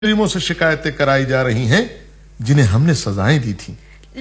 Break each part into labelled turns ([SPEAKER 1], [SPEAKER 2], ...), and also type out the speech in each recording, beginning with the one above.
[SPEAKER 1] مجرموں سے شکایتیں کرائی جا رہی ہیں جنہیں ہم نے سزائیں دی تھیں۔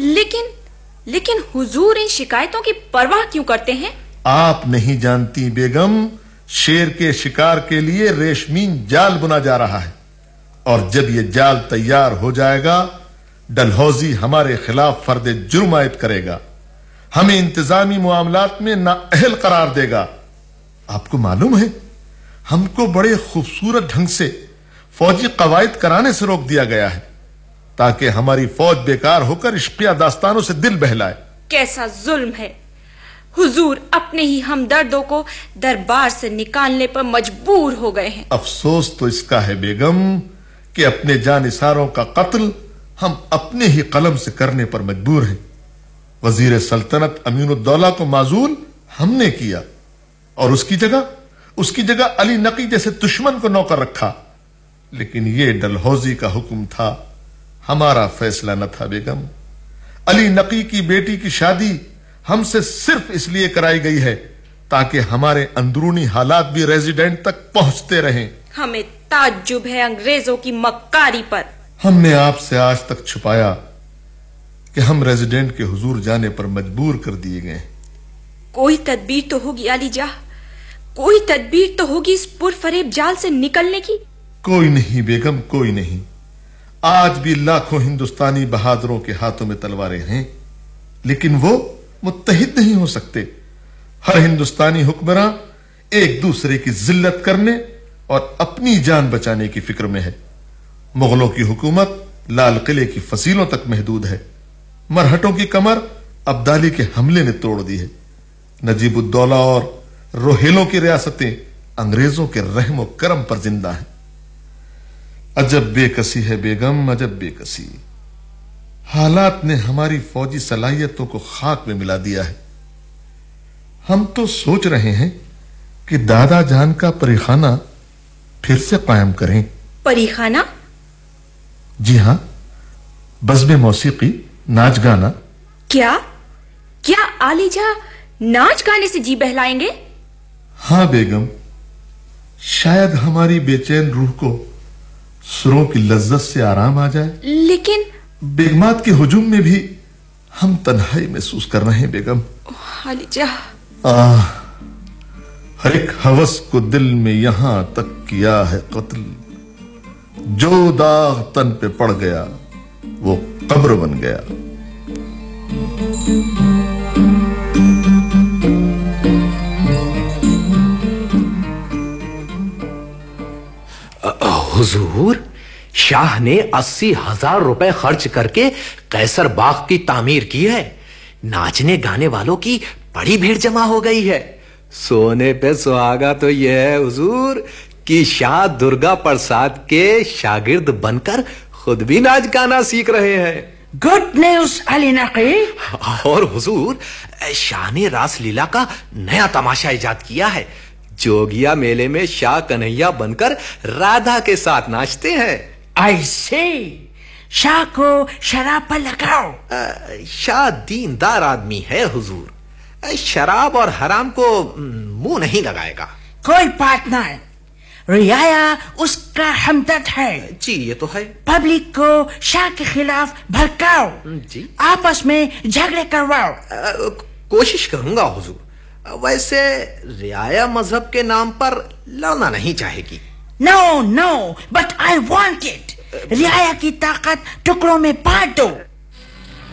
[SPEAKER 2] لیکن حضور ان شکایتوں کی پرواہ کیوں کرتے ہیں؟
[SPEAKER 1] آپ نہیں جانتی بیگم، شیر کے شکار کے لیے ریشمین جال بنا جا رہا ہے، اور جب یہ جال تیار ہو جائے گا ڈلہوزی ہمارے خلاف فرد جرم عائد کرے گا، ہمیں انتظامی معاملات میں نااہل قرار دے گا۔ آپ کو معلوم ہے ہم کو بڑے خوبصورت ڈھنگ سے فوجی قواعد کرانے سے روک دیا گیا ہے تاکہ ہماری فوج بیکار ہو کر عشقیہ داستانوں سے دل بہلائے۔
[SPEAKER 2] کیسا ظلم ہے! حضور اپنے ہی ہمدردوں کو دربار سے نکالنے پر مجبور ہو گئے ہیں۔
[SPEAKER 1] افسوس تو اس کا ہے بیگم کہ اپنے جانثاروں کا قتل ہم اپنے ہی قلم سے کرنے پر مجبور ہیں۔ وزیر سلطنت امین الدولہ کو معزول ہم نے کیا اور اس کی جگہ علی نقی جیسے دشمن کو نوکر رکھا، لیکن یہ ڈلہوزی کا حکم تھا، ہمارا فیصلہ نہ تھا بیگم۔ علی نقی کی بیٹی کی شادی ہم سے صرف اس لیے کرائی گئی ہے تاکہ ہمارے اندرونی حالات بھی ریزیڈنٹ تک پہنچتے رہیں۔
[SPEAKER 2] ہمیں تعجب ہے انگریزوں کی مکاری پر۔
[SPEAKER 1] ہم نے آپ سے آج تک چھپایا کہ ہم ریزیڈنٹ کے حضور جانے پر مجبور کر دیے گئے۔
[SPEAKER 2] کوئی تدبیر تو ہوگی علی جاں، کوئی تدبیر تو ہوگی اس پرفریب جال سے نکلنے کی۔
[SPEAKER 1] کوئی نہیں بیگم، کوئی نہیں۔ آج بھی لاکھوں ہندوستانی بہادروں کے ہاتھوں میں تلواریں ہیں، لیکن وہ متحد نہیں ہو سکتے۔ ہر ہندوستانی حکمراں ایک دوسرے کی ذلت کرنے اور اپنی جان بچانے کی فکر میں ہے۔ مغلوں کی حکومت لال قلعے کی فصیلوں تک محدود ہے، مرہٹوں کی کمر ابدالی کے حملے نے توڑ دی ہے، نجیب الدولہ اور روہیلوں کی ریاستیں انگریزوں کے رحم و کرم پر زندہ ہیں۔ عجب بے کسی ہے بیگم، عجب بے کسی۔ حالات نے ہماری فوجی صلاحیتوں کو خاک میں ملا دیا ہے۔ ہم تو سوچ رہے ہیں کہ دادا جان کا پری خانہ پھر سے قائم کریں۔
[SPEAKER 2] پری خانہ؟
[SPEAKER 1] جی ہاں، بزم موسیقی، ناچ گانا۔
[SPEAKER 2] کیا علی جاں ناچ گانے سے جی بہلائیں گے؟
[SPEAKER 1] ہاں بیگم، شاید ہماری بے چین روح کو سروں کی لذت سے آرام آ جائے۔
[SPEAKER 2] لیکن
[SPEAKER 1] بیگمات کے ہجوم میں بھی ہم تنہائی محسوس کر رہے ہیں بیگم۔
[SPEAKER 2] علی جاں،
[SPEAKER 1] ہر ایک ہوس کو دل میں یہاں تک کیا ہے قتل، جو داغ تن پہ پڑ گیا وہ قبر بن گیا۔
[SPEAKER 3] حضور، شاہ نے 80,000 روپے خرچ کر کے قیصر باغ کی تعمیر کی ہے۔ ناچنے گانے والوں کی بڑی بھیڑ جمع ہو گئی ہے۔ سونے پہ سہاگا تو یہ ہے حضور کہ شاہ درگا پرساد کے شاگرد بن کر خود بھی ناچ گانا سیکھ رہے ہیں۔
[SPEAKER 4] گڈ نیوز علی نقی۔
[SPEAKER 3] اور حضور، شاہ نے راس لیلا کا نیا تماشا ایجاد کیا ہے۔ جوگیا میلے میں شاہ کنہیا بن کر رادھا کے ساتھ ناچتے ہیں۔
[SPEAKER 4] آئی سی، شاہ کو شراب پر لگاؤ۔
[SPEAKER 3] شاہ دیندار آدمی ہے حضور، شراب اور حرام کو منہ نہیں لگائے گا۔
[SPEAKER 4] کوئی بات نہیں، رعایا اس کا ہمدرد ہے۔
[SPEAKER 3] جی یہ تو ہے۔
[SPEAKER 4] پبلک کو شاہ کے خلاف بھڑکاؤ،
[SPEAKER 3] جی
[SPEAKER 4] آپس میں جھگڑے کرواؤ۔
[SPEAKER 3] کوشش کروں گا حضور۔ ویسے رعایا مذہب کے نام پر لڑنا نہیں چاہے گی۔
[SPEAKER 4] نو بٹ آئی وانٹ اٹ۔ رعایا کی طاقت ٹکڑوں میں بانٹ دو۔